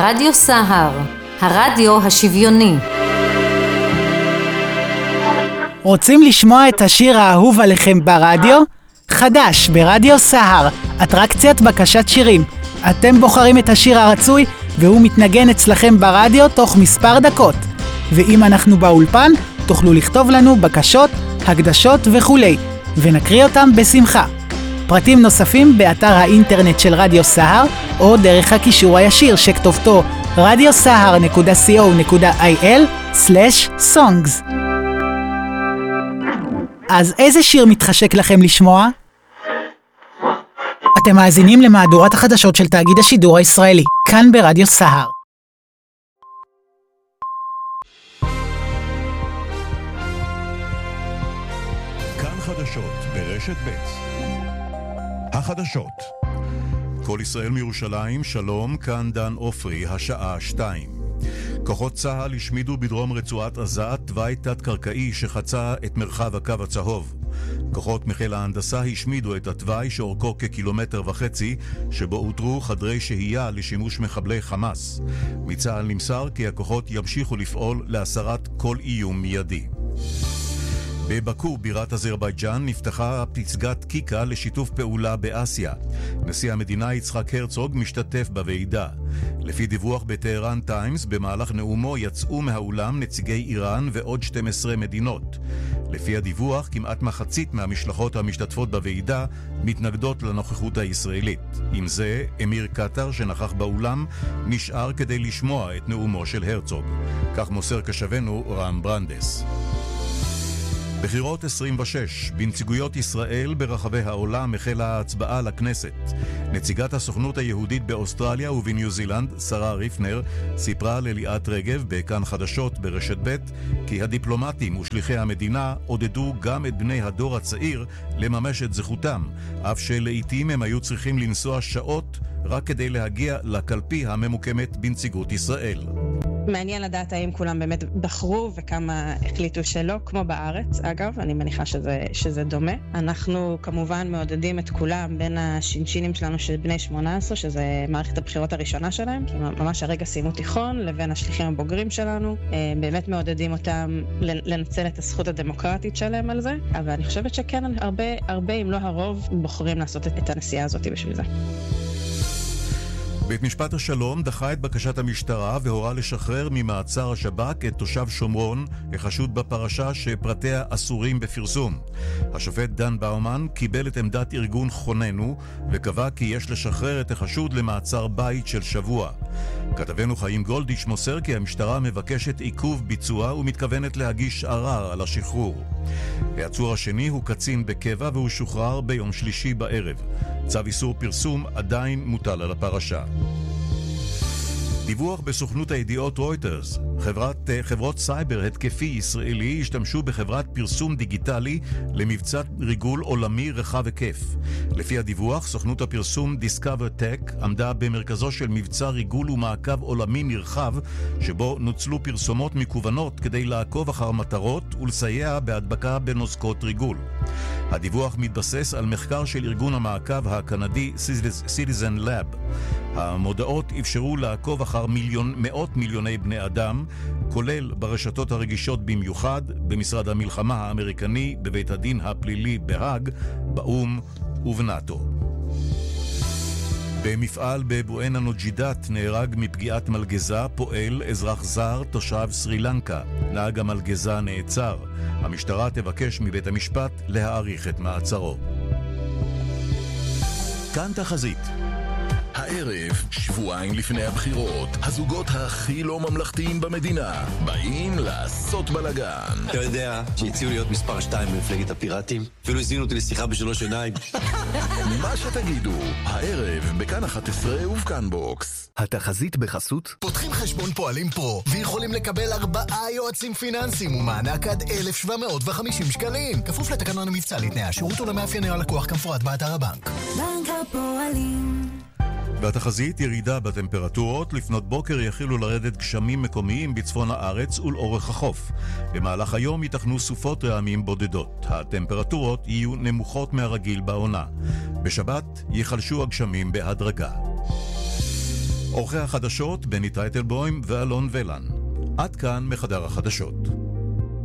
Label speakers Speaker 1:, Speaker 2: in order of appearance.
Speaker 1: רדיו סהר, הרדיו השוויוני.
Speaker 2: רוצים לשמוע את השיר האהוב עליכם ברדיו? חדש ברדיו סהר, אטרקציית בקשת שירים. אתם בוחרים את השיר הרצוי והוא מתנגן אצלכם ברדיו תוך מספר דקות. ואם אנחנו באולפן, תוכלו לכתוב לנו בקשות, הקדשות וכולי, ונקריא אותם בשמחה. פרטים נוספים באתר האינטרנט של רדיו סהר, או דרך הקישור הישיר שכתובתו radiosahar.co.il/songs. אז איזה שיר מתחשק לכם לשמוע? אתם מאזינים למהדורת החדשות של תאגיד השידור הישראלי, כאן ברדיו סהר.
Speaker 3: כאן חדשות ברשת ב'. החדשות. כל ישראל מירושלים, שלום, כאן דן אופרי, השעה 2. כוחות צה"ל השמידו בדרום רצועת עזה תוואי תת-קרקעי שחצה את מרחב הקו הצהוב. כוחות מחיל ההנדסה השמידו את התוואי שאורכו כקילומטר וחצי, שבו אותרו חדרי שהייה לשימוש מחבלי חמאס. מצה"ל נמסר כי הכוחות ימשיכו לפעול להסרת כל איום מיידי. בבאקו, בירת אזרבייג'אן, נפתחה פסגת קיקה לשיתוף פעולה באסיה. נשיא המדינה יצחק הרצוג משתתף בוועידה. לפי דיווח בטהרן טיימס, במהלך נאומו יצאו מהאולם נציגי איראן ועוד 12 מדינות. לפי הדיווח, כמעט מחצית מהמשלחות המשתתפות בוועידה מתנגדות לנוכחות הישראלית. עם זה, אמיר קטר שנכח באולם נשאר כדי לשמוע את נאומו של הרצוג. כך מוסר קשבנו רם ברנדס. בחירות 26, בנציגויות ישראל ברחבי העולם החלה ההצבעה לכנסת. נציגת הסוכנות היהודית באוסטרליה ובניו זילנד, שרה ריפנר, סיפרה לליאת רגב בכאן חדשות ברשת ב' כי הדיפלומטים ושליחי המדינה עודדו גם את בני הדור הצעיר לממש את זכותם, אף שלעיתים הם היו צריכים לנסוע שעות רק כדי להגיע לקלפי הממוקמת בנציגות ישראל.
Speaker 4: מעניין לדעת האם כולם באמת בחרו וכמה החליטו שלא, כמו בארץ, אגב, אני מניחה שזה דומה. אנחנו כמובן מעודדים את כולם בין השינשינים שלנו של בני 18, שזה מערכת הבחירות הראשונה שלהם, כי ממש הרגע סיימו תיכון, לבין השליחים הבוגרים שלנו, באמת מעודדים אותם לנצל את הזכות הדמוקרטית שלהם על זה, אבל אני חושבת שכן, הרבה אם לא הרוב, בוחרים לעשות את הנסיעה הזאת בשביל זה.
Speaker 3: בית משפט השלום דחה את בקשת המשטרה והורה לשחרר ממעצר השב"כ את תושב שומרון, החשוד בפרשה שפרטיה אסורים בפרסום. השופט דן באומן קיבל את עמדת ארגון חוננו וקבע כי יש לשחרר את החשוד למעצר בית של שבוע. כתבנו חיים גולדיש מוסר כי המשטרה מבקשת עיכוב ביצוע ומתכוונת להגיש ערר על השחרור. העצור השני הוא קצין בקבע והוא שוחרר ביום שלישי בערב. צו איסור פרסום עדיין מוטל על הפרשה. דיווח בסוכנות הידיעות רויטרס, חברות סייבר התקפי ישראלי השתמשו בחברת פרסום דיגיטלי למבצע ריגול עולמי רחב היקף. לפי הדיווח, סוכנות הפרסום Discover Tech עמדה במרכזו של מבצע ריגול ומעקב עולמי נרחב, שבו נוצלו פרסומות מקוונות כדי לעקוב אחר מטרות ולסייע בהדבקה בנוזקות ריגול. הדיווח מתבסס על מחקר של ארגון המעקב הקנדי Citizen Lab. המודעות אפשרו לעקוב אחר מאות מיליוני בני אדם, כולל ברשתות הרגישות במיוחד, במשרד המלחמה האמריקני, בבית הדין הפלילי בהאג, באום ובנאטו. במפעל בבואנה נוג'ידת נהרג מפגיעת מלגזה פועל אזרח זר תושב סרי לנקה. נהג המלגזה נעצר. המשטרה תבקש מבית המשפט להאריך את מעצרו.
Speaker 5: כאן תחזית. הערב, שבועיים לפני הבחירות, הזוגות הכי לא ממלכתיים במדינה באים לעשות בלגן.
Speaker 6: אתה יודע שהציעו להיות מספר 2 במפלגת הפיראטים? אפילו הזמינו אותי לשיחה בשלוש עיניים.
Speaker 5: מה שתגידו, הערב בכאן 11 ובכאן בוקס.
Speaker 7: התחזית בחסות? פותחים חשבון פועלים פרו ויכולים לקבל 4 יועצים פיננסיים ומענק עד 1,750 שקלים. כפוף לתקנון המבצע לתנאי השירות ולמאפייני הלקוח כמפורט באתר הבנק.
Speaker 8: בנק הפועלים.
Speaker 3: בתחזית ירידה בטמפרטורות, לפנות בוקר יחלו לרדת גשמים מקומיים בצפון הארץ ולאורך החוף. במהלך היום ייתכנו סופות רעמים בודדות. הטמפרטורות יהיו נמוכות מהרגיל בעונה. בשבת ייחלשו הגשמים בהדרגה. עורכי החדשות בני טייטלבוים ואלון ולן. עד כאן מחדר החדשות.